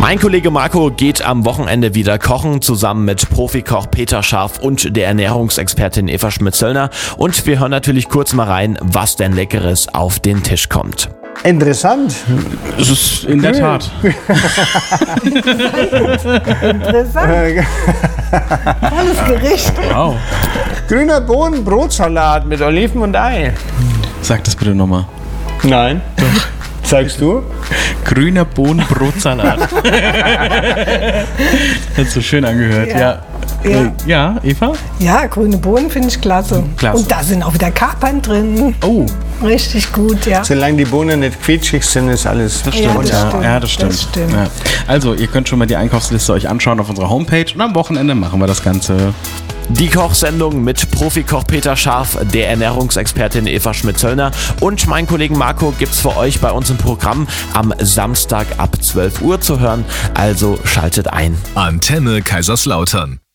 Mein Kollege Marco geht am Wochenende wieder kochen, zusammen mit Profikoch Peter Scharf und der Ernährungsexpertin Eva Schmidt-Zöllner. Und wir hören natürlich kurz mal rein, was denn Leckeres auf den Tisch kommt. Interessant. Es ist in der Tat. Interessant. Tolles Gericht. Wow. Grüner Bohnen-Brotsalat mit Oliven und Ei. Sag das bitte nochmal. Nein. Doch. Sagst du? Grüner Bohnenbrotsalat. Hat so schön angehört, ja. Ja, Eva? Ja, grüne Bohnen finde ich klasse. Und da sind auch wieder Kapern drin. Oh. Richtig gut, ja. Solange die Bohnen nicht quietschig sind, ist alles Das stimmt, Ja, das stimmt. Das stimmt. Ja. Also, ihr könnt schon mal die Einkaufsliste euch anschauen auf unserer Homepage und am Wochenende machen wir das Ganze. Die Kochsendung mit Profikoch Peter Scharf, der Ernährungsexpertin Eva Schmidt-Zöllner und mein Kollegen Marco gibt's für euch bei uns im Programm am Samstag ab 12 Uhr zu hören. Also schaltet ein. Antenne Kaiserslautern.